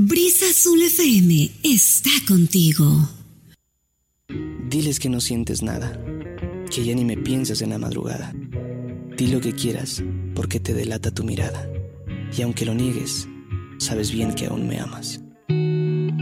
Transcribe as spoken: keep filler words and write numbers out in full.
Brisa Azul F M está contigo. Diles que no sientes nada, que ya ni me piensas en la madrugada. Di lo que quieras, porque te delata tu mirada. Y aunque lo niegues, sabes bien que aún me amas.